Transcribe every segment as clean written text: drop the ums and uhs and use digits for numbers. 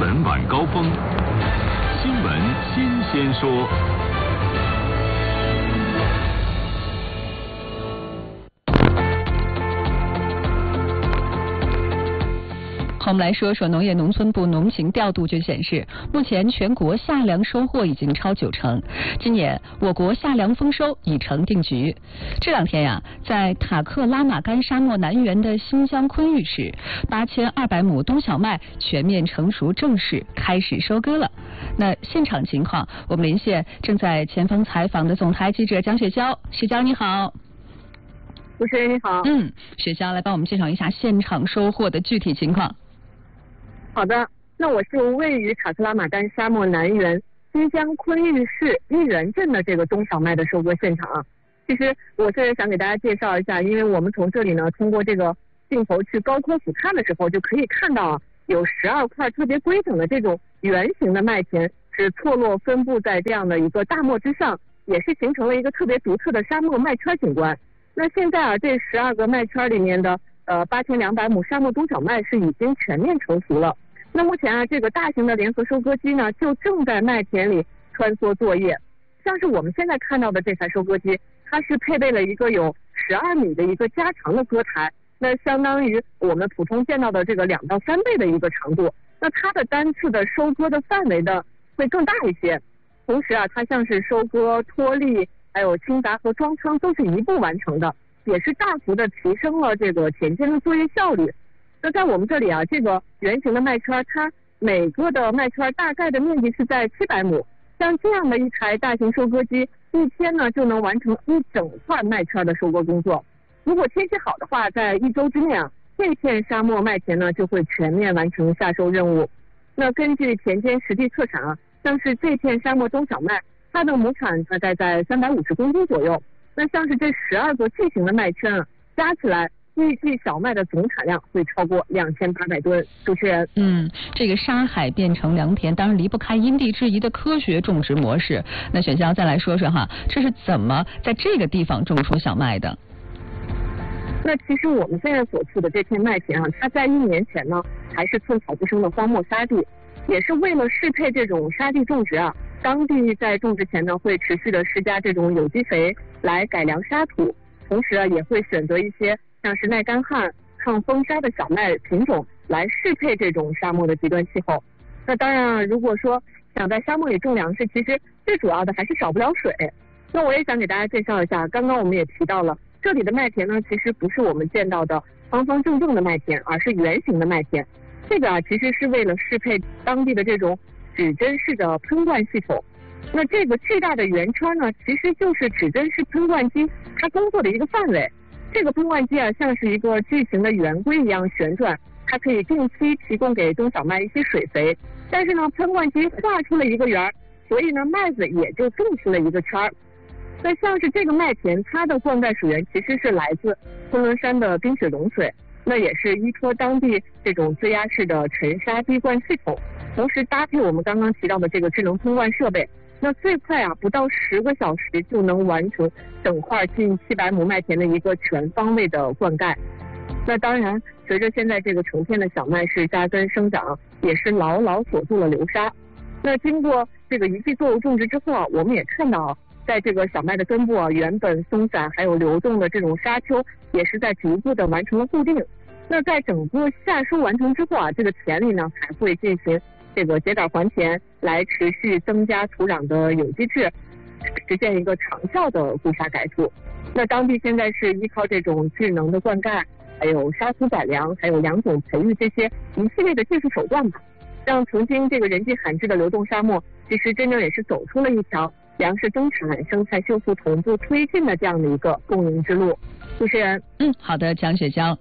闻晚高峰，新闻新鲜说。 好，我们来说说农业农村部农情调度局显示，目前全国夏粮收获已经超90%。今年我国夏粮丰收已成定局。这两天呀，在塔克拉玛干沙漠南缘的新疆昆玉市，8200亩冬小麦全面成熟，正式开始收割了。那现场情况，我们连线正在前方采访的总台记者蒋雪娇。雪娇你好。 主持人你好。 雪娇来帮我们介绍一下现场收获的具体情况。 好的，那我是位于塔克拉玛干沙漠南缘新疆昆玉市玉源镇的这个冬小麦的收割现场啊。其实我是想给大家介绍一下，因为我们从这里呢，通过这个镜头去高空俯瞰的时候，就可以看到有12块特别规整的这种圆形的麦田，是错落分布在这样的一个大漠之上，也是形成了一个特别独特的沙漠麦圈景观。那现在啊，这12个麦圈里面的8200亩沙漠冬小麦是已经全面成熟了。那目前啊，这个大型的联合收割机呢，就正在麦田里穿梭作业。像是我们现在看到的这台收割机，它是配备了一个有12米的一个加长的割台，那相当于我们普通见到的这个2到3倍的一个长度。那它的单次的收割的范围呢会更大一些。同时啊，它像是收割、脱粒、还有清杂和装仓都是一步完成的，也是大幅的提升了这个田间的作业效率。那在我们这里啊，这个圆形的麦圈，它每个的麦圈大概的面积是在700亩。像这样的一台大型收割机，一天呢就能完成一整块麦圈的收割工作。如果天气好的话，在1周之内啊，这片沙漠麦田呢就会全面完成夏收任务。那根据田间实地测产啊，像是这片沙漠冬小麦，它的亩产大概在350公斤左右。那像是这12个巨型的麦圈啊，加起来预计小麦的总产量会超过2800吨。主持人， 这个沙海变成良田，当然离不开因地制宜的科学种植模式。那雪娇再来说说哈，这是怎么在这个地方种出小麦的？ 那其实我们现在所处的这片麦田啊，它在1年前呢还是寸草不生的荒漠沙地，也是为了适配这种沙地种植啊，当地在种植前呢会持续的施加这种有机肥来改良沙土，同时啊也会选择一些像是耐干旱、抗风沙的小麦品种来适配这种沙漠的极端气候。那当然啊，如果说想在沙漠里种粮食，其实最主要的还是少不了水。那我也想给大家介绍一下，刚刚我们也提到了，这里的麦田呢，其实不是我们见到的方方正正的麦田，而是圆形的麦田。这个啊，其实是为了适配当地的这种指针式的喷灌系统。那这个巨大的圆圈呢，其实就是指针式喷灌机它工作的一个范围。这个喷灌机啊，像是一个巨型的圆规一样旋转，它可以定期提供给冬小麦一些水肥。但是呢，喷灌机画出了一个圆，所以呢，麦子也就种出了一个圈儿。那像是这个麦田，它的灌溉水源其实是来自昆仑山的冰雪融水，那也是依托当地这种自压式的沉沙滴灌系统，同时搭配我们刚刚提到的这个智能喷灌设备。那最快啊，不到10个小时就能完成整块近700亩麦田的一个全方位的灌溉。那当然，随着现在这个成片的小麦是扎根生长，也是牢牢锁住了流沙。那经过这个一季作物种植之后啊，我们也看到，在这个小麦的根部啊，原本松散还有流动的这种沙丘，也是在逐步的完成了固定。那在整个夏收完成之后啊，这个田里呢还会进行这个秸秆还田，来持续增加土壤的有机质，实现一个长效的固沙改土。那当地现在是依靠这种智能的灌溉，还有沙土改良，还有良种培育这些一系列的技术手段吧，让曾经这个人迹罕至的流动沙漠，其实真正也是走出了一条粮食增产、生态修复同步推进的这样的一个共赢之路。主持人， 好的，蒋雪娇。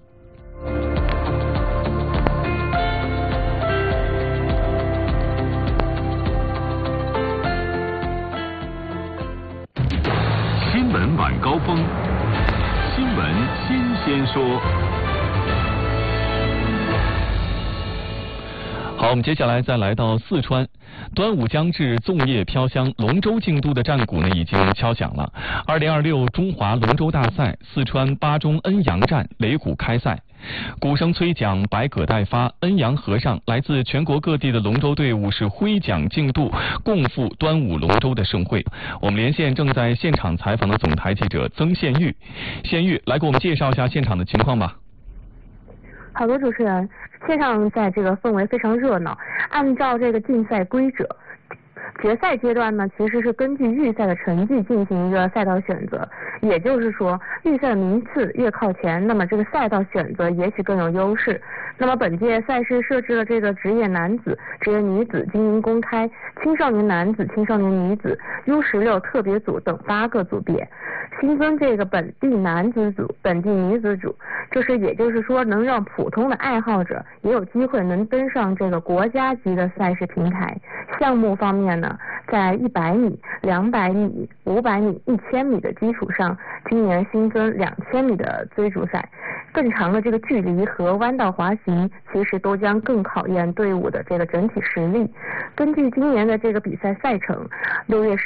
新闻晚高峰，新闻新鲜说。好， 我们接下来再来到四川，端午将至，粽叶飘香，龙舟竞渡的战鼓呢已经敲响了。2026中华龙舟大赛四川巴中恩阳站擂鼓开赛。鼓声催奖，百舸待发，恩阳河上，来自全国各地的龙舟队伍是挥桨竞渡，共赴端午龙舟的盛会。我们连线正在现场采访的总台记者曾宪玉，宪玉来给我们介绍一下现场的情况吧。 好的，主持人，现场在这个氛围非常热闹。按照这个竞赛规则，决赛阶段呢，其实是根据预赛的成绩进行一个赛道选择，也就是说，预赛的名次越靠前，那么这个赛道选择也许更有优势。那么本届赛事设置了这个职业男子、职业女子、精英公开、青少年男子、青少年女子、U16特别组等8个组别，新增这个本地男子组、本地女子组，也就是说能让普通的爱好者也有机会能登上这个国家级的赛事平台。项目方面呢，在100米、200米、500米、1000米的基础上，今年新增2000米的追逐赛。更长的这个距离和弯道滑行，其实都将更考验队伍的这个整体实力。根据今年的这个比赛赛程，6月